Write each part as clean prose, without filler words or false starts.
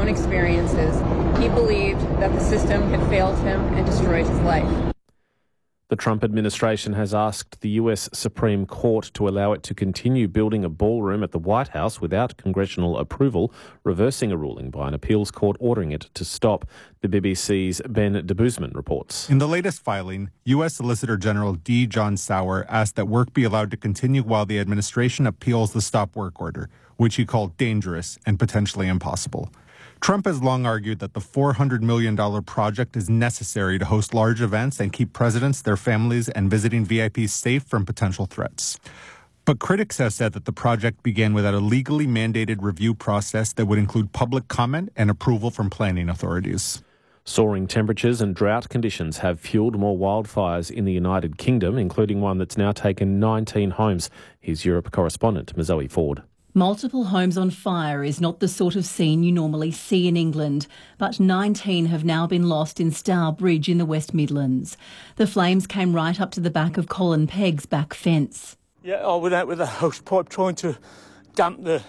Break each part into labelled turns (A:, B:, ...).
A: own experiences, he believed that the system had failed him and destroyed his life.
B: The Trump administration has asked the US Supreme Court to allow it to continue building a ballroom at the White House without congressional approval, reversing a ruling by an appeals court ordering it to stop. The BBC's Ben de Bousman reports.
C: In the latest filing, U.S. Solicitor General D. John Sauer asked that work be allowed to continue while the administration appeals the stop work order, which he called dangerous and potentially impossible. Trump has long argued that the $400 million project is necessary to host large events and keep presidents, their families, and visiting VIPs safe from potential threats. But critics have said that the project began without a legally mandated review process that would include public comment and approval from planning authorities.
B: Soaring temperatures and drought conditions have fuelled more wildfires in the United Kingdom, including one that's now taken 19 homes. Here's Europe correspondent Zoe Ford.
D: Multiple homes on fire is not the sort of scene you normally see in England, but 19 have now been lost in Stourbridge in the West Midlands. The flames came right up to the back of Colin Pegg's back fence.
E: Yeah, I went out with a hose pipe trying to damp the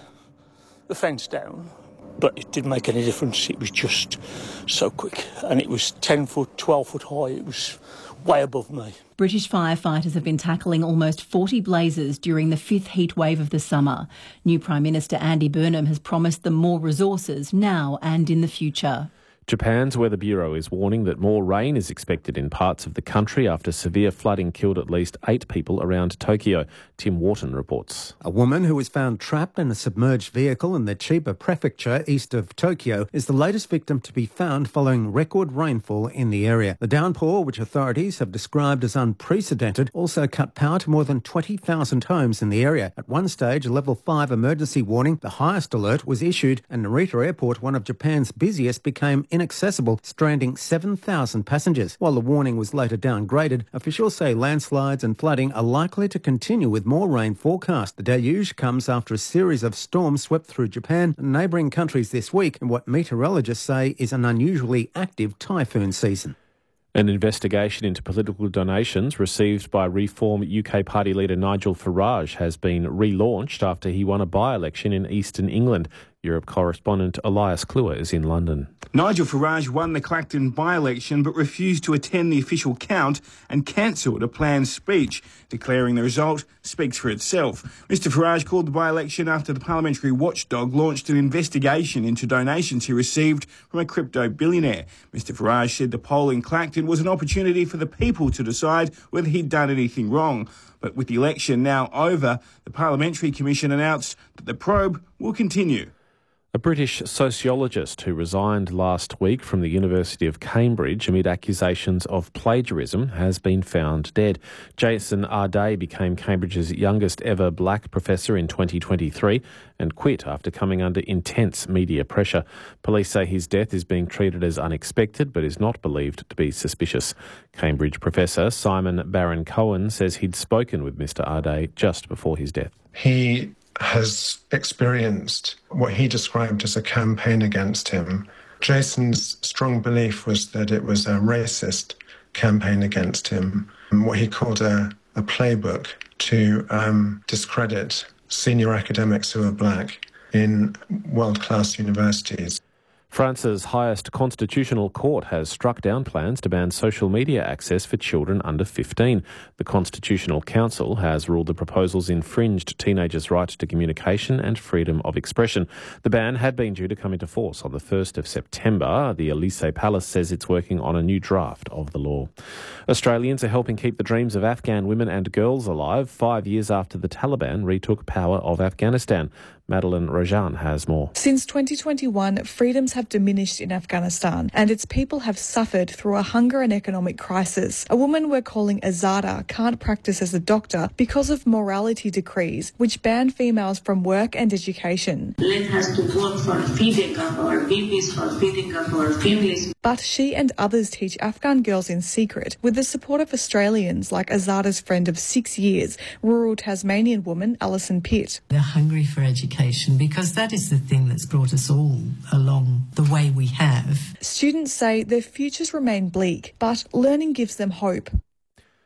E: fence down, but it didn't make any difference. It was just so quick, and it was 10 foot, 12 foot high. It was way above me.
D: British firefighters have been tackling almost 40 blazes during the fifth heat wave of the summer. New Prime Minister Andy Burnham has promised them more resources now and in the future.
B: Japan's Weather Bureau is warning that more rain is expected in parts of the country after severe flooding killed at least 8 people around Tokyo. Tim Wharton reports.
F: A woman who was found trapped in a submerged vehicle in the Chiba prefecture east of Tokyo is the latest victim to be found following record rainfall in the area. The downpour, which authorities have described as unprecedented, also cut power to more than 20,000 homes in the area. At one stage, a level 5 emergency warning, the highest alert, was issued, and Narita Airport, one of Japan's busiest, became inaccessible, stranding 7,000 passengers. While the warning was later downgraded, officials say landslides and flooding are likely to continue with more rain forecast. The deluge comes after a series of storms swept through Japan and neighbouring countries this week in what meteorologists say is an unusually active typhoon season.
B: An investigation into political donations received by Reform UK Party leader Nigel Farage has been relaunched after he won a by-election in Eastern England. Europe correspondent Elias Kluwer is in London.
G: Nigel Farage won the Clacton by-election but refused to attend the official count and cancelled a planned speech, declaring the result speaks for itself. Mr Farage called the by-election after the parliamentary watchdog launched an investigation into donations he received from a crypto billionaire. Mr Farage said the poll in Clacton was an opportunity for the people to decide whether he'd done anything wrong. But with the election now over, the Parliamentary Commission announced that the probe will continue.
B: A British sociologist who resigned last week from the University of Cambridge amid accusations of plagiarism has been found dead. Jason Arday became Cambridge's youngest ever black professor in 2023 and quit after coming under intense media pressure. Police say his death is being treated as unexpected but is not believed to be suspicious. Cambridge professor Simon Baron-Cohen says he'd spoken with Mr Arday just before his death.
H: He has experienced what he described as a campaign against him. Jason's strong belief was that it was a racist campaign against him, what he called a playbook to discredit senior academics who are black in world-class universities.
B: France's highest constitutional court has struck down plans to ban social media access for children under 15. The Constitutional Council has ruled the proposals infringed teenagers' right to communication and freedom of expression. The ban had been due to come into force on the 1st of September. The Elysee Palace says it's working on a new draft of the law. Australians are helping keep the dreams of Afghan women and girls alive 5 years after the Taliban retook power of Afghanistan. Madeline Rajan has more.
I: Since 2021, freedoms have diminished in Afghanistan and its people have suffered through a hunger and economic crisis. A woman we're calling Azada can't practice as a doctor because of morality decrees which ban females from work and education.
J: Let has to work for feeding of our babies, for feeding of our families.
I: But she and others teach Afghan girls in secret with the support of Australians like Azada's friend of 6 years, rural Tasmanian woman Alison Pitt.
K: They're hungry for education because that is the thing that's brought us all along the way we have.
I: Students say their futures remain bleak, but learning gives them hope.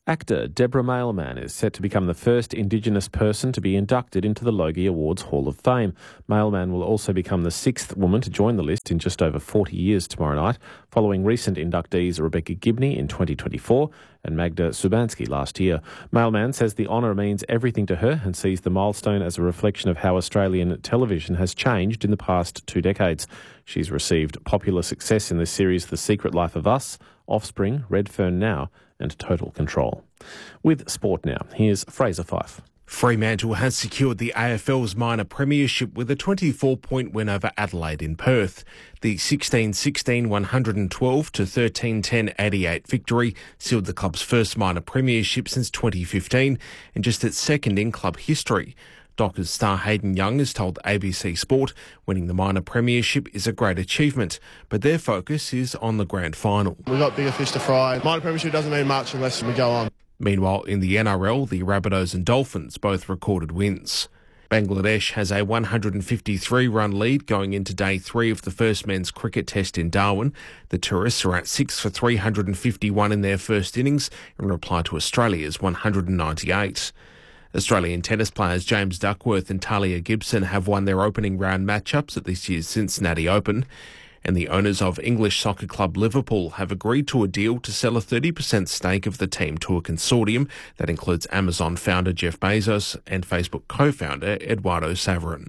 B: Actor Deborah Mailman is set to become the first Indigenous person to be inducted into the Logie Awards Hall of Fame. Mailman will also become the sixth woman to join the list in just over 40 years tomorrow night, following recent inductees Rebecca Gibney in 2024 and Magda Subanski last year. Mailman says the honour means everything to her and sees the milestone as a reflection of how Australian television has changed in the past 2 decades. She's received popular success in the series The Secret Life of Us, Offspring, Redfern Now and Total Control. With sport now, here's Fraser Fife.
L: Fremantle has secured the AFL's minor premiership with a 24-point win over Adelaide in Perth. The 16-16 112 to 13-10 88 victory sealed the club's first minor premiership since 2015 and just its second in club history. Dockers star Hayden Young has told ABC Sport winning the minor premiership is a great achievement, but their focus is on the grand final.
M: We've got bigger fish to fry. Minor premiership doesn't mean much unless we go on.
L: Meanwhile, in the NRL, the Rabbitohs and Dolphins both recorded wins. Bangladesh has a 153-run lead going into day 3 of the first men's cricket test in Darwin. The tourists are at 6 for 351 in their first innings in reply to Australia's 198. Australian tennis players James Duckworth and Talia Gibson have won their opening round matchups at this year's Cincinnati Open. And the owners of English soccer club Liverpool have agreed to a deal to sell a 30% stake of the team to a consortium that includes Amazon founder Jeff Bezos and Facebook co-founder Eduardo Saverin.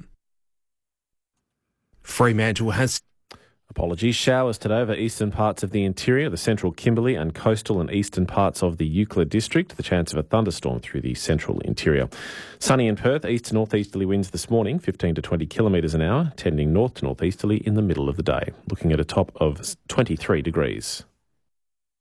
L: Fremantle has...
B: Showers today over eastern parts of the interior, the central Kimberley and coastal and eastern parts of the Euclid district. The chance of a thunderstorm through the central interior. Sunny in Perth, east to northeasterly winds this morning, 15 to 20 kilometres an hour, tending north to northeasterly in the middle of the day. Looking at a top of 23 degrees.